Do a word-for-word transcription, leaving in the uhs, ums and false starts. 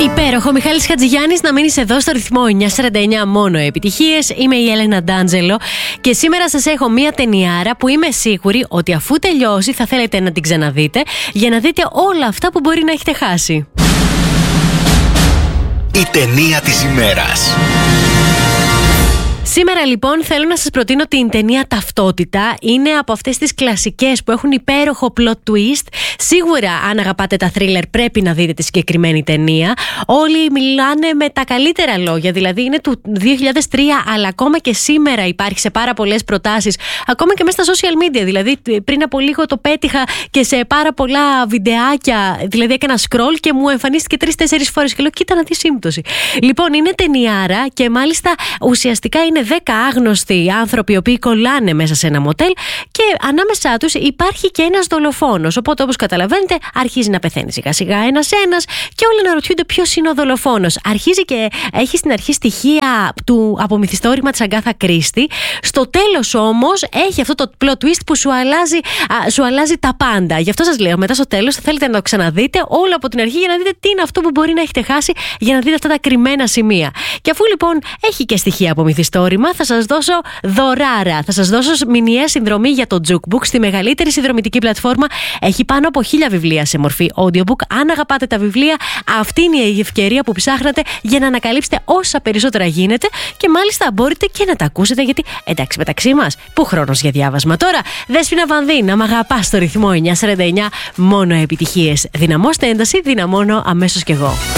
Υπέροχο, Μιχάλης Χατζηγιάννης, να μείνεις εδώ στο ρυθμό εννιά σαράντα εννιά, μόνο επιτυχίες. Είμαι η Έλενα Ντάντζελο και σήμερα σας έχω μία ταινιάρα που είμαι σίγουρη ότι αφού τελειώσει θα θέλετε να την ξαναδείτε για να δείτε όλα αυτά που μπορεί να έχετε χάσει. Η ταινία της ημέρας. Σήμερα λοιπόν θέλω να σας προτείνω την ταινία Ταυτότητα. Είναι από αυτές τις κλασικές που έχουν υπέροχο plot twist. Σίγουρα αν αγαπάτε τα thriller πρέπει να δείτε τη συγκεκριμένη ταινία. Όλοι μιλάνε με τα καλύτερα λόγια, δηλαδή είναι του δύο χιλιάδες τρία, αλλά ακόμα και σήμερα υπάρχει σε πάρα πολλές προτάσεις, ακόμα και μέσα στα social media. Δηλαδή πριν από λίγο το πέτυχα και σε πάρα πολλά βιντεάκια, δηλαδή έκανα scroll και μου εμφανίστηκε τρεις-τέσσερις φορές και λέω κοίτα να δει σύμπτωση. Λοιπόν, είναι ταινιάρα και μάλιστα ουσιαστικά είναι δέκα άγνωστοι άνθρωποι οι οποίοι κολλάνε μέσα σε ένα μοτέλ και ανάμεσά τους υπάρχει και ένας δολοφόνος. Οπότε, όπως καταλαβαίνετε, αρχίζει να πεθαίνει σιγά σιγά ένας-ένας και όλοι να ρωτιούνται ποιος είναι ο δολοφόνος. Αρχίζει και έχει στην αρχή στοιχεία του απομυθιστόρημα της Αγκάθα Κρίστη. Στο τέλος όμως έχει αυτό το plot twist που σου αλλάζει, α, σου αλλάζει τα πάντα. Γι' αυτό σας λέω, μετά στο τέλος θα θέλετε να το ξαναδείτε όλο από την αρχή για να δείτε τι είναι αυτό που μπορεί να έχετε χάσει, για να δείτε αυτά τα κρυμμένα σημεία. Και αφού λοιπόν έχει και στοιχεία απομυθιστόρημα, θα σας δώσω δωράρα. Θα σας δώσω μηνιαία συνδρομή για το Jukebook στη μεγαλύτερη συνδρομητική πλατφόρμα. Έχει πάνω από χίλια βιβλία σε μορφή audiobook. Αν αγαπάτε τα βιβλία, αυτή είναι η ευκαιρία που ψάχνετε για να ανακαλύψετε όσα περισσότερα γίνεται και μάλιστα μπορείτε και να τα ακούσετε, γιατί εντάξει, μεταξύ μας, πού χρόνος για διάβασμα τώρα. Δέσποινα Βανδύ, να μ' αγαπάς στο ρυθμό εννιά σαράντα εννιά, μόνο επιτυχίες. Δυναμώστε ένταση, δυναμώνω αμέσως κι εγώ.